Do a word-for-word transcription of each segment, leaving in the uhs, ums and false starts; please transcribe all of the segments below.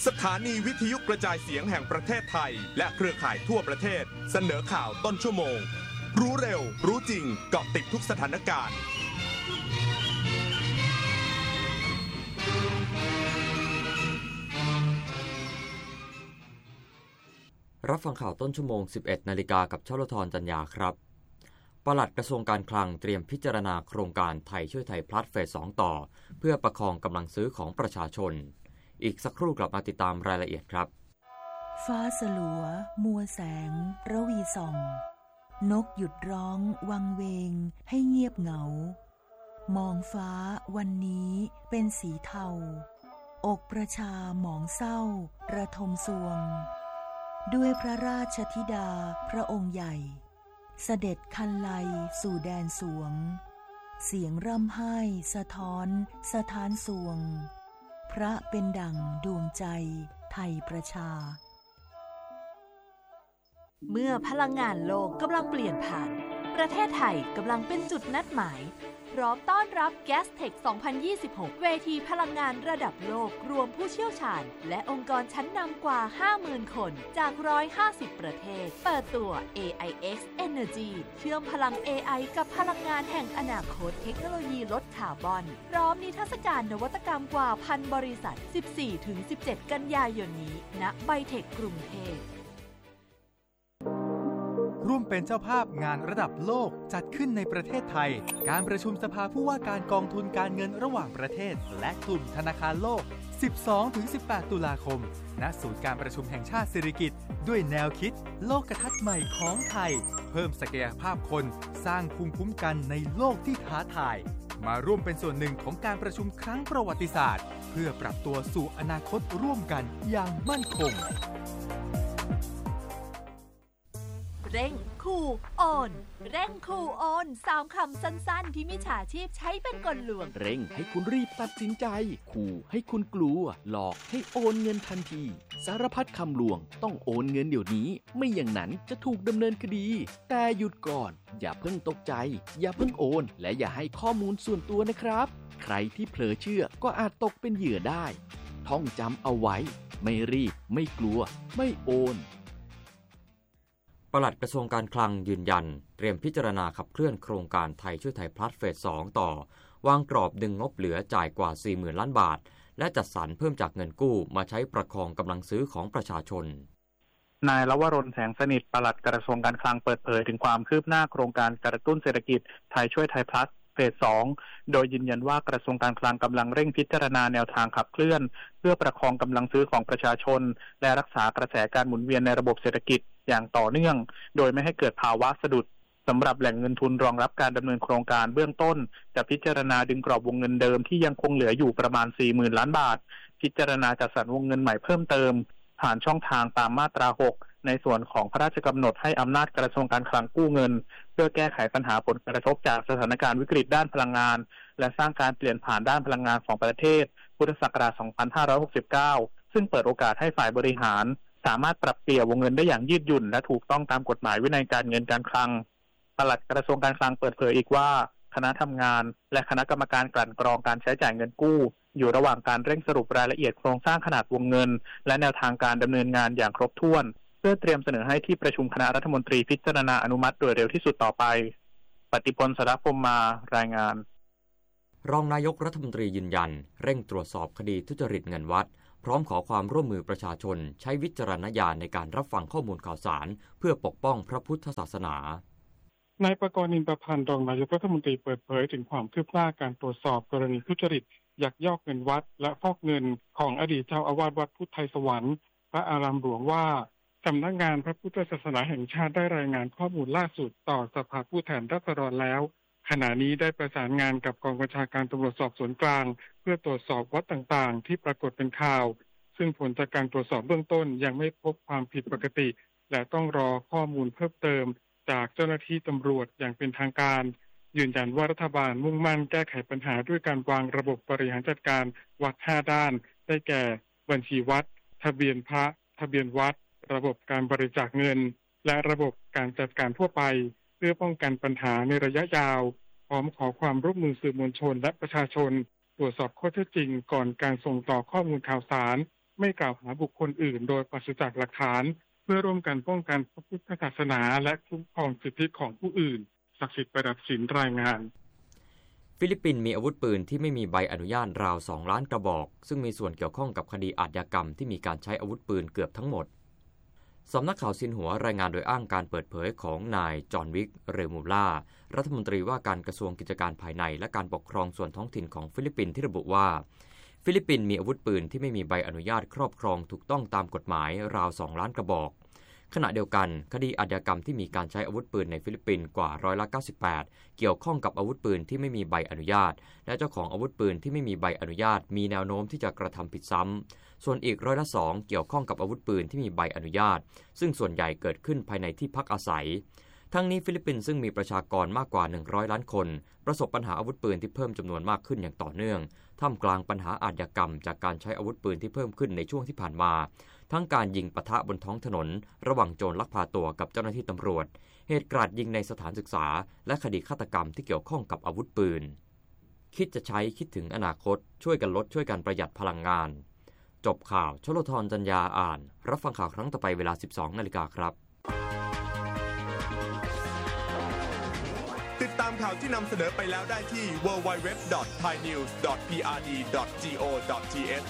สถานีวิทยุกระจายเสียงแห่งประเทศไทยและเครือข่ายทั่วประเทศเสนอข่าวต้นชั่วโมงรู้เร็วรู้จริงเกาะติดทุกสถานการณ์รับฟังข่าวต้นชั่วโมง สิบเอ็ดนาฬิกากับชลธรจันยาครับปลัดกระทรวงการคลังเตรียมพิจารณาโครงการไทยช่วยไทยพลัสเฟสสองต่อเพื่อประคองกำลังซื้อของประชาชนอีกสักครู่กลับมาติดตามรายละเอียดครับฟ้าสลัวมัวแสงระวีส่องนกหยุดร้องวังเวงให้เงียบเหงามองฟ้าวันนี้เป็นสีเทาอกประชาหมองเศร้าระทมสวงด้วยพระราชธิดาพระองค์ใหญ่เสด็จคันไลสู่แดนสวงเสียงร่ำไห้สะท้อนสะท้านสวงพระเป็นดั่งดวงใจไทยประชาเมื่อพลังงานโลกกำลังเปลี่ยนผ่านประเทศไทยกำลังเป็นจุดนัดหมายพร้อมต้อนรับ แกสเทค สองพันยี่สิบหก เวทีพลังงานระดับโลกรวมผู้เชี่ยวชาญและองค์กรชั้นนำกว่า ห้าหมื่น คนจาก หนึ่งร้อยห้าสิบ ประเทศเปิดตัว เอ ไอ เอ็กซ์ Energy เชื่อมพลัง เอ ไอ กับพลังงานแห่งอนาคตเทคโนโลยีลดคาร์บอนพร้อมนิทรรศการนวัตกรรมกว่าพันบริษัท สิบสี่ถึงสิบเจ็ด กันยายนนี้ณไบเทคกรุงเทพร่วมเป็นเจ้าภาพงานระดับโลกจัดขึ้นในประเทศไทยการประชุมสภาผู้ว่าการกองทุนการเงินระหว่างประเทศและกลุ่มธนาคารโลก สิบสองถึงสิบแปด ตุลาคมณศูนย์การประชุมแห่งชาติสิริกิติ์ด้วยแนวคิดโลกทัศน์ใหม่ของไทยเพิ่มศักยภาพคนสร้างภูมิคุ้มกันในโลกที่ท้าทายมาร่วมเป็นส่วนหนึ่งของการประชุมครั้งประวัติศาสตร์เพื่อปรับตัวสู่อนาคตร่วมกันอย่างมั่นคงเร่งคูโอนเร่งคูโอนสามคำสั้นๆที่มิจฉาชีพใช้เป็นกลลวงเร่งให้คุณรีบตัดสินใจขู่ให้คุณกลัวหลอกให้โอนเงินทันทีสารพัดคำลวงต้องโอนเงินเดี๋ยวนี้ไม่อย่างนั้นจะถูกดำเนินคดีแต่หยุดก่อนอย่าเพิ่งตกใจอย่าเพิ่งโอนและอย่าให้ข้อมูลส่วนตัวนะครับใครที่เผลอเชื่อก็อาจตกเป็นเหยื่อได้ท่องจำเอาไว้ไม่รีบไม่กลัวไม่โอนปลัดกระทรวงการคลังยืนยันเตรียมพิจารณาขับเคลื่อนโครงการไทยช่วยไทยพลัสเฟสสองต่อวางกรอบดึงงบเหลือจ่ายกว่า สี่หมื่น ล้านบาทและจัดสรรเพิ่มจากเงินกู้มาใช้ประคองกำลังซื้อของประชาชนนายลวรนแสงสนิทปลัดกระทรวงการคลังเปิดเผยถึงความคืบหน้าโครงการกระตุ้นเศรษฐกิจไทยช่วยไทยพลัสเฟสสองโดยยืนยันว่ากระทรวงการคลังกำลังเร่งพิจารณาแนวทางขับเคลื่อนเพื่อประคองกำลังซื้อของประชาชนและรักษากระแสการหมุนเวียนในระบบเศรษฐกิจอย่างต่อเนื่องโดยไม่ให้เกิดภาวะสะดุดสำหรับแหล่งเงินทุนรองรับการดำเนินโครงการเบื้องต้นจะพิจารณาดึงกรอบวงเงินเดิมที่ยังคงเหลืออยู่ประมาณ สี่หมื่น ล้านบาทพิจารณาจัดสรรวงเงินใหม่เพิ่มเติมผ่านช่องทางตามมาตราหกในส่วนของพระราชกำหนดให้อำนาจกระทรวงการคลังกู้เงินเพื่อแก้ไขปัญหาผลกระทบจากสถานการณ์วิกฤตด้านพลังงานและสร้างการเปลี่ยนผ่านด้านพลังงานของประเทศพุทธศักราช สองพันห้าร้อยหกสิบเก้า ซึ่งเปิดโอกาสให้ฝ่ายบริหารสามารถปรับเปลี่ยนวงเงินได้อย่างยืดหยุ่นและถูกต้องตามกฎหมายวินัยการเงินการคลังปลัดกระทรวงการคลังเปิดเผยอีกว่าคณะทำงานและคณะกรรมการกลั่นกรองการใช้จ่ายเงินกู้อยู่ระหว่างการเร่งสรุปรายละเอียดโครงสร้างขนาดวงเงินและแนวทางการดำเนินงานอย่างครบถ้วนเพื่อเตรียมเสนอให้ที่ประชุมคณะรัฐมนตรีพิจารณาอนุมัติโดยเร็วที่สุดต่อไปปฏิพล สรพรหมมารายงานรองนายกรัฐมนตรียืนยันเร่งตรวจสอบคดีทุจริตเงินวัดพร้อมขอความร่วมมือประชาชนใช้วิจารณญาณในการรับฟังข้อมูลข่าวสารเพื่อปกป้องพระพุทธศาสนานายประกรณ์ อินประพันธ์รองนายกรัฐมนตรีเปิดเผยถึงความคืบหน้าการตรวจสอบกรณีทุจริตยักยอกเงินวัดและฟอกเงินของอดีตเจ้าอาวาสวัดพุทธไทยสวรรค์พระอารามหลวงว่าสำนักงานพระพุทธศาสนาแห่งชาติได้รายงานข้อมูลล่าสุดต่อสภาผู้แทนราษฎรแล้วขณะนี้ได้ประสานงานกับกองบัญชาการตำรวจสอบสวนกลางเพื่อตรวจสอบวัดต่างๆที่ปรากฏเป็นข่าวซึ่งผลจากการตรวจสอบเบื้องต้นยังไม่พบความผิดปกติและต้องรอข้อมูลเพิ่มเติมจากเจ้าหน้าที่ตำรวจอย่างเป็นทางการยืนยันว่ารัฐบาลมุ่งมั่นแก้ไขปัญหาด้วยการวางระบบบริหารจัดการวัดห้าด้านได้แก่บัญชีวัดทะเบียนพระทะเบียนวัดระบบการบริจาคเงินและระบบการจัดการทั่วไปเพื่อป้องกันปัญหาในระยะยาวพร้อมขอความร่วมมือสื่อมวลชนและประชาชนตรวจสอบข้อเท็จจริงก่อนการส่งต่อข้อมูลข่าวสารไม่กล่าวหาบุคคลอื่นโดยปราศจากหลักฐานเพื่อร่วมกันป้องกันพระพุทธศาสนาและคุ้มครองสิทธิของผู้อื่นศักดิ์สิทธิ์ประดับศิลป์รายงานฟิลิปปินส์มีอาวุธปืนที่ไม่มีใบอนุญาตราวสองล้านกระบอกซึ่งมีส่วนเกี่ยวข้องกับคดีอาชญากรรมที่มีการใช้อาวุธปืนเกือบทั้งหมดสำนักข่าวซินหัวรายงานโดยอ้างการเปิดเผยของนายจอห์นวิกเรมูล่ารัฐมนตรีว่าการกระทรวงกิจการภายในและการปกครองส่วนท้องถิ่นของฟิลิปปินส์ที่ระบุว่าฟิลิปปินส์มีอาวุธปืนที่ไม่มีใบอนุญาตครอบครองถูกต้องตามกฎหมายราวสองล้านกระบอกขณะเดียวกันคดีอาชญากรรมที่มีการใช้อาวุธปืนในฟิลิปปินส์กว่าร้อยละเก้าสิบแปดเกี่ยวข้องกับอาวุธปืนที่ไม่มีใบอนุญาตและเจ้าของอาวุธปืนที่ไม่มีใบอนุญาตมีแนวโน้มที่จะกระทำผิดซ้ำส่วนอีกร้อยละสองเกี่ยวข้องกับอาวุธปืนที่มีใบอนุญาตซึ่งส่วนใหญ่เกิดขึ้นภายในที่พักอาศัยทั้งนี้ฟิลิปปินส์ซึ่งมีประชากรมากกว่าหนึ่งร้อยล้านคนประสบปัญหาอาวุธปืนที่เพิ่มจำนวนมากขึ้นอย่างต่อเนื่องท่ามกลางปัญหาอาชญากรรมจากการใช้อาวุธปืนที่เพิ่มขึ้นในช่วงที่ผ่านมาทั้งการยิงปะทะบนท้องถนนระหว่างโจรลักพาตัวกับเจ้าหน้าที่ตำรวจเหตุกราดยิงในสถานศึกษาและคดีฆาตกรรมที่เกี่ยวข้องกับอาวุธปืนคิดจะใช้คิดถึงอนาคตช่วยกันลดช่วยกันประหยัดพลังงานจบข่าวชลธรจัญญาอ่านรับฟังข่าวครั้งต่อไปเวลา สิบสองนาฬิกาครับติดตามข่าวที่นำเสนอไปแล้วได้ที่ ดับเบิลยู ดับเบิลยู ดับเบิลยู ดอท ไทยนิวส์ ดอท พี อาร์ ดี ดอท จี โอ ดอท ที เอช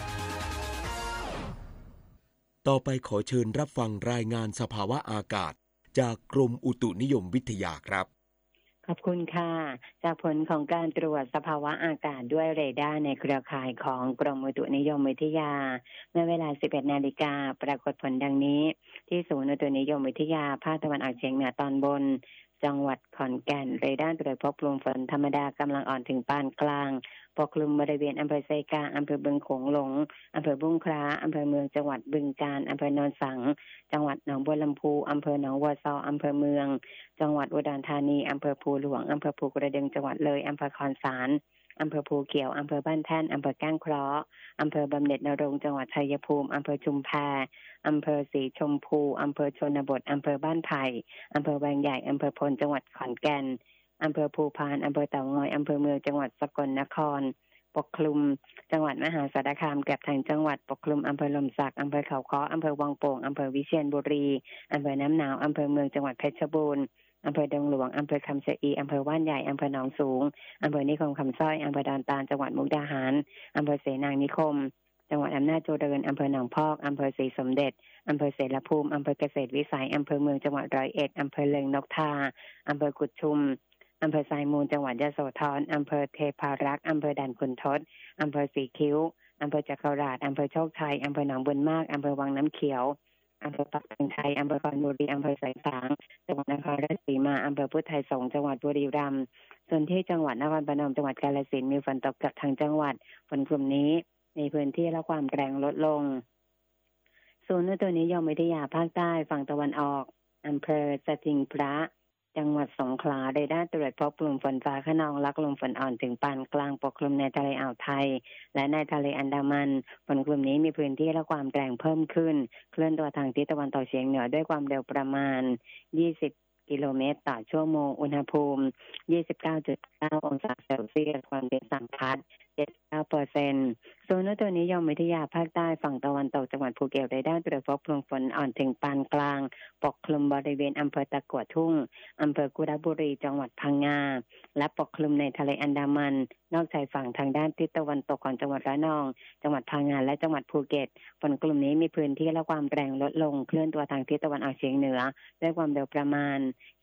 ต่อไปขอเชิญรับฟังรายงานสภาวะอากาศจากกรมอุตุนิยมวิทยาครับขอบคุณค่ะจากผลของการตรวจสภาวะอากาศด้วยเรดาร์ในเครือข่ายของกรมอุตุนิยมวิทยาเมื่อเวลา สิบเอ็ดนาฬิกาปรากฏผลดังนี้ที่ศูนย์อุตุนิยมวิทยาภาคตะวันออกเฉียงเหนือตอนบนจังหวัดขอนแก่นเรดาร์ตรวจพบกลุ่มฝนธรรมดากำลังอ่อนถึงปานกลางปกคลุมบริเวณอำเภอไซกาอำเภอบึงโขงหลงอำเภอบุ้งคล้าอำเภอเมืองจังหวัดบึงกาฬอำเภอโนนสังจังหวัดหนองบัวลำพูอำเภอหนองวัวซออำเภอเมืองจังหวัดอุดรธานีอำเภอภูหลวงอำเภอภูกระดึงจังหวัดเลยอำเภอคอนสารอำเภอภูเขียวอำเภอบ้านแท่นอำเภอแก้งเคราะห์อำเภอบำเหน็จนรงค์จังหวัดชัยภูมิอำเภอชุมแพอำเภอศรีชมพูอำเภอชนบทอำเภอบ้านไผ่อำเภอแวงใหญ่อำเภอพลจังหวัดขอนแก่นอำเภอภูพานอำเภอเต่างอยอำเภอเมืองจังหวัดสกลนครปกคลุมจังหวัดมหาสารคามเกือบทั้งจังหวัดปกคลุมอำเภอลมสักอำเภอเขาค้ออำเภอวังโป่งอำเภอวิเชียรบุรีอำเภอน้ำหนาวอำเภอเมืองจังหวัดเพชรบูรณ์อำเภอดงหลวงอำเภอคำชะอีอำเภอว่านใหญ่อำเภอหนองสูงอำเภอนิคมคำสร้อยอำเภอดอนตาลจังหวัดมุกดาหารอำเภอเสนางนิคมจังหวัดอำนาจเจริญอำเภอหนองพอกอำเภอศรีสมเด็จอำเภอเสรภูมิอำเภอเกษตรวิสัยอำเภอเมืองจังหวัดร้อยเอ็ดอำเภอเลิงนกทาอำเภอกุดชุมอำเภอไซมูลจังหวัดยโสธรอำเภอเทพารักษ์อำเภอด่านขุนทดอำเภอสีคิ้วอำเภอจักราชอำเภอโชคชัยอำเภอหนองบุญมากอำเภอวังน้ำเขียวอำเภอปักธงชัยอำเภอคอนบุรีอำเภอสายฝางจังหวัดนครราชสีมาอำเภอพุทธไทยสงฆ์จังหวัดบุรีรัมย์ส่วนที่จังหวัดนครพนมจังหวัดกาฬสินธุ์มีฝนตกกับทางจังหวัดฝนกลุ่มนี้ในพื้นที่และความแรงลดลงศูนย์อุตุนิยมวิทยาภาคใต้ฝั่งตะวันออกอำเภอสถิงพระจังหวัดสงขลาเรดาร์ตรวจพบกลุ่มฝนฟ้าคะนองและกลุ่มฝนอ่อนถึงปานกลางปกคลุมในทะเลอ่าวไทยและในทะเลอันดามันฝนกลุ่มนี้มีพื้นที่และความแรงเพิ่มขึ้นเคลื่อนตัวทางทิศตะวันตกเฉียงเหนือด้วยความเร็วประมาณยี่สิบกิโลเมตรต่อชั่วโมงอุณหภูมิ ยี่สิบเก้าจุดเก้า องศาเซลเซียสความเป็นสัมพัทธ์ เจ็ดสิบเก้าเปอร์เซ็นต์ ศูนย์อุตุนิยมวิทยาภาคใต้ฝั่งตะวันตกจังหวัดภูเก็ตได้ตรวจพบกลุ่มฝนอ่อนถึงปานกลางปกคลุมบริเวณอำเภอตะกั่วทุ่งอำเภอกุดาบุรีจังหวัดพังงาและปกคลุมในทะเลอันดามันนอกชายฝั่งทางด้านทิศตะวันตกของจังหวัดระนองจังหวัดพังงาและจังหวัดภูเก็ตฝนกลุ่มนี้มีพื้นที่และความแรงลดลงเคลื่อนตัวทางทิศตะวันออกเฉียงเหนือด้วยความเร็วประมาณ